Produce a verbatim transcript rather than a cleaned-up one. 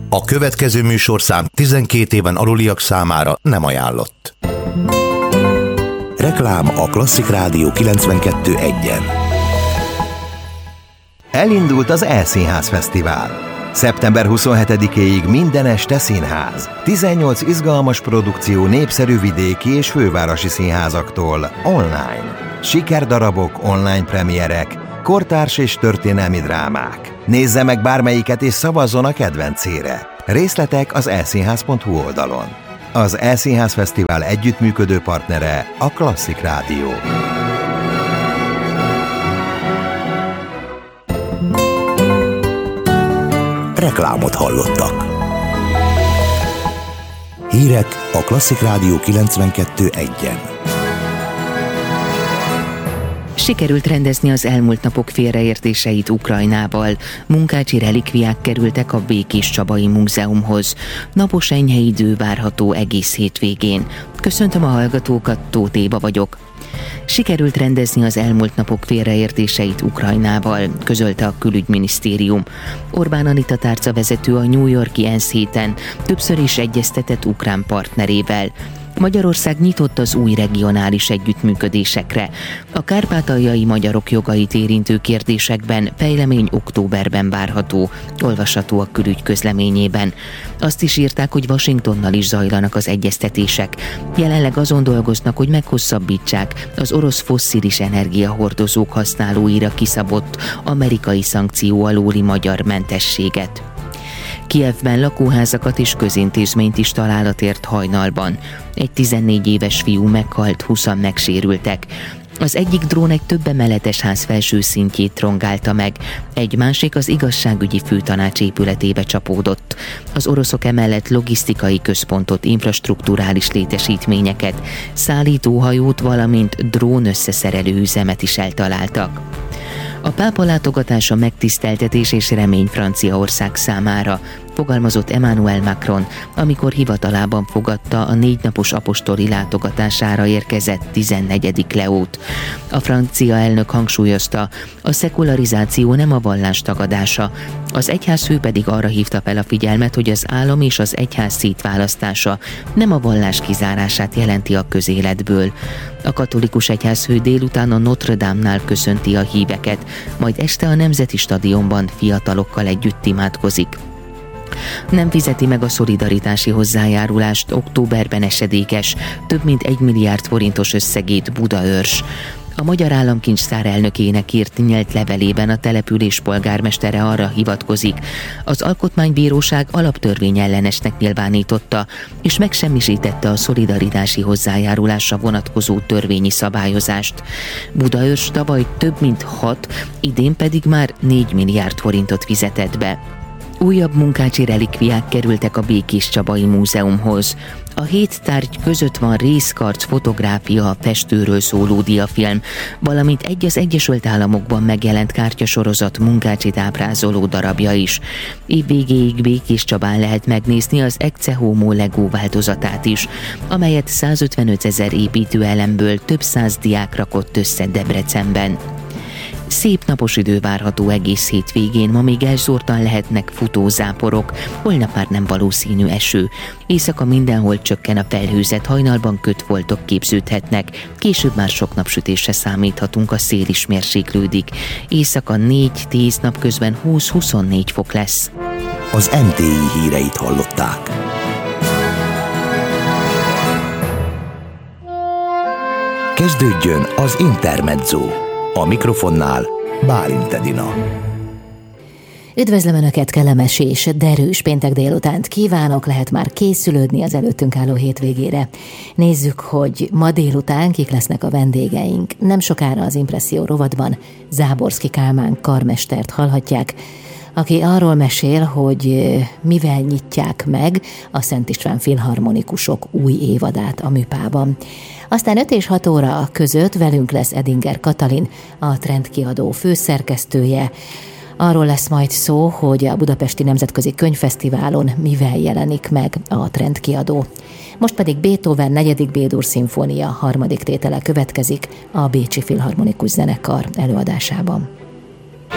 A következő műsorszám tizenkét éven aluliak számára nem ajánlott. Reklám a Klasszik Rádió kilencvenkettő egyen. Elindult az E-Színház Fesztivál. szeptember huszonhetedikéig minden este színház. tizennyolc izgalmas produkció népszerű vidéki és fővárosi színházaktól online. Sikerdarabok, online premierek, kortárs és történelmi drámák. Nézze meg bármelyiket és szavazzon a kedvencére. Részletek az e színház pont hu oldalon. Az E-Színház Fesztivál együttműködő partnere a Klasszik Rádió. Reklámot hallottak. Hírek a Klasszik Rádió kilencvenkettő egyen. Sikerült rendezni az elmúlt napok félreértéseit Ukrajnával. Munkácsi relikviák kerültek a Békés-Csabai Múzeumhoz. Napos enyhe idő várható egész hétvégén. Köszöntöm a hallgatókat, Tóth Éva vagyok. Sikerült rendezni az elmúlt napok félreértéseit Ukrajnával, közölte a külügyminisztérium. Orbán Anita tárcavezető a New York-i ENSZ héten többször is egyeztetett ukrán partnerével. Magyarország nyitott az új regionális együttműködésekre. A kárpátaljai magyarok jogait érintő kérdésekben fejlemény októberben várható, olvasható a külügy közleményében. Azt is írták, hogy Washingtonnal is zajlanak az egyeztetések. Jelenleg azon dolgoznak, hogy meghosszabbítsák az orosz fosszilis energiahordozók használóira kiszabott amerikai szankció alóli magyar mentességet. Kijevben lakóházakat és közintézményt is találat ért hajnalban. Egy tizennégy éves fiú meghalt, húszan megsérültek. Az egyik drón egy több emeletes ház felső szintjét rongálta meg, egy másik az igazságügyi főtanács épületébe csapódott. Az oroszok emellett logisztikai központot, infrastrukturális létesítményeket, szállítóhajót, valamint drón összeszerelő üzemet is eltaláltak. A pápa látogatása megtiszteltetés és remény Franciaország számára, fogalmazott Emmanuel Macron, amikor hivatalában fogadta a négy napos apostoli látogatására érkezett tizennegyedik Leót. A francia elnök hangsúlyozta, a szekularizáció nem a vallás tagadása, az egyházfő pedig arra hívta fel a figyelmet, hogy az állam és az egyház szétválasztása nem a vallás kizárását jelenti a közéletből. A katolikus egyházfő délután a Notre Dame-nál köszönti a híveket, majd este a Nemzeti Stadionban fiatalokkal együtt imádkozik. Nem fizeti meg a szolidaritási hozzájárulást októberben esedékes, több mint egy milliárd forintos összegét Budaörs. A Magyar Államkincstár elnökének írt nyílt levelében a település polgármestere arra hivatkozik, az Alkotmánybíróság alaptörvényellenesnek nyilvánította, és megsemmisítette a szolidaritási hozzájárulásra vonatkozó törvényi szabályozást. Budaörs tavaly több mint hat, idén pedig már négy milliárd forintot fizetett be. Újabb munkácsi relikviák kerültek a Békés-Csabai Múzeumhoz. A hét tárgy között van részkarc, fotográfia, festőről szóló diafilm, valamint egy az Egyesült Államokban megjelent kártyasorozat munkácsit ábrázoló darabja is. Év végéig Békés-Csabán lehet megnézni az Ecce Homo Lego változatát is, amelyet százötvenötezer építőelemből több száz diák rakott össze Debrecenben. Szép napos idő várható egész hétvégén, ma még elszórtan lehetnek futózáporok, holnap már nem valószínű eső. Éjszaka mindenhol csökken a felhőzet, hajnalban kötfoltok képződhetnek, később már sok napsütésre számíthatunk, a szél is mérséklődik. Éjszaka négy-tíz, napközben húsz-huszonnégy fok lesz. Az em té i híreit hallották. Kezdődjön az Intermezzo. A mikrofonnál Bálint Edina. Üdvözlöm Önöket, kellemes és derűs péntek délutánt kívánok, lehet már készülődni az előttünk álló hétvégére. Nézzük, hogy ma délután kik lesznek a vendégeink. Nem sokára az Impresszió rovatban Záborszky Kálmán karmestert hallhatják, aki arról mesél, hogy mivel nyitják meg a Szent István Filharmonikusok új évadát a Műpában. Aztán öt és hat óra között velünk lesz Edinger Katalin, a Trendkiadó főszerkesztője. Arról lesz majd szó, hogy a Budapesti Nemzetközi Könyvfesztiválon mivel jelenik meg a Trendkiadó. Most pedig Beethoven negyedik B-dur szimfónia harmadik tétele következik a Bécsi Filharmonikus Zenekar előadásában.